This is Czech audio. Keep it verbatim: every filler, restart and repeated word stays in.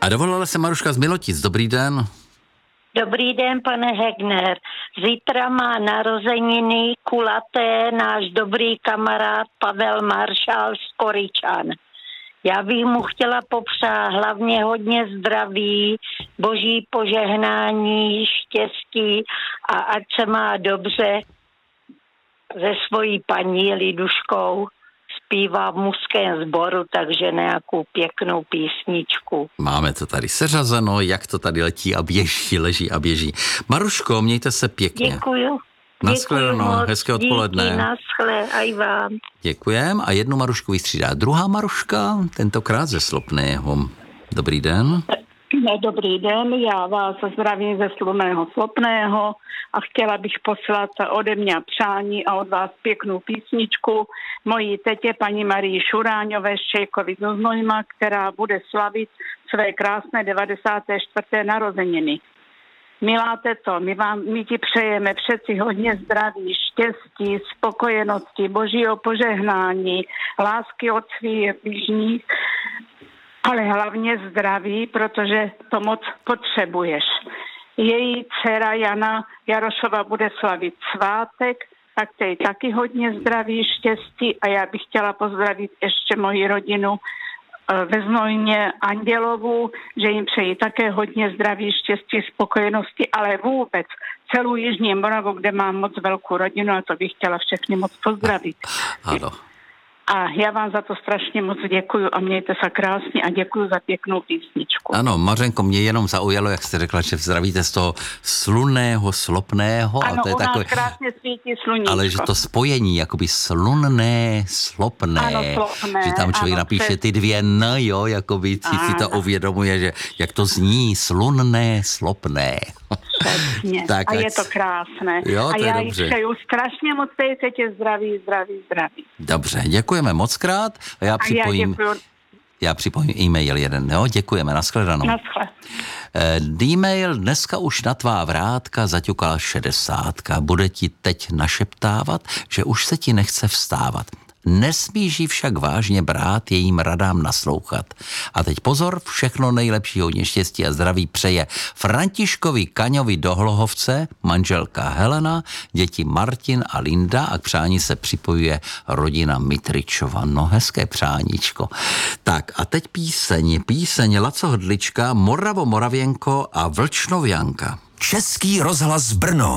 A dovolala se Maruška z Milotic. Dobrý den. Dobrý den, pane Hegner. Zítra má narozeniny kulaté náš dobrý kamarád Pavel Maršál z Koryčan. Já bych mu chtěla popřát hlavně hodně zdraví, boží požehnání, štěstí a ať se má dobře se svojí paní Liduškou. Zpívá v mužském sboru, takže nějakou pěknou písničku. Máme to tady seřazeno, jak to tady letí a běží, leží a běží. Maruško, mějte se pěkně. Děkuju. Naschledanou, hezké odpoledne. Díky, naschle, aj vám. Děkujem a jednu Marušku vystřídá druhá Maruška, tentokrát ze Slopného. Dobrý den. No, dobrý den, já vás zdravím ze Slunného Slopného a chtěla bych poslat ode mě přání a od vás pěknou písničku mojí tetě paní Marii Šuráňové z Čejkovic z Znojma, která bude slavit své krásné devadesáté čtvrté narozeniny. Milá teto, my, vám, my ti přejeme přeci hodně zdraví, štěstí, spokojenosti, božího požehnání, lásky od svých blížních, ale hlavně zdraví, protože to moc potřebuješ. Její dcera Jana Jarošova bude slavit svátek, tak tej taky hodně zdraví, štěstí a já bych chtěla pozdravit ještě moji rodinu ve Znojmě Andělovu, že jim přeji také hodně zdraví, štěstí, spokojenosti, ale vůbec celou Jižní Moravu, kde mám moc velkou rodinu a to bych chtěla všechny moc pozdravit. Ano. A já vám za to strašně moc děkuju a mějte se krásně a děkuju za pěknou písničku. Ano, Mařenko, mě jenom zaujalo, jak jste řekla, že zdravíte z toho slunného, slopného. Ano, a to je u nás takové, krásně svítí sluníčko. ale že to spojení, jakoby slunné, slopné, ano, slopné, že tam člověk ano, napíše přes... ty dvě n, jo, jakoby si, si to uvědomuje, že jak to zní, slunné, slopné. Přesně. Tak, a ať... je to krásné. Jo, to a já je jí dobře. přeju strašně moc té tetě zdraví, zdraví, zdraví. Dobře, děkujeme moc krát a já A připojím, já, já připojím e-mail jeden, jo, děkujeme, nashledanou. Naschle. E-mail dneska už na tvá vrátka zaťukala šedesátka. Bude ti teď našeptávat, že už se ti nechce vstávat. Nesmíš ji však vážně brát, jejím radám naslouchat. A teď pozor, všechno nejlepší, hodně štěstí a zdraví přeje Františkovi Kaňovi do Hlohovce, manželka Helena, děti Martin a Linda a k přání se připojuje rodina Mitričova. No hezké přáníčko. Tak a teď píseň, píseň Laco Hrdlička, Moravo Moravěnko a Vlčnovianka. Český rozhlas Brno.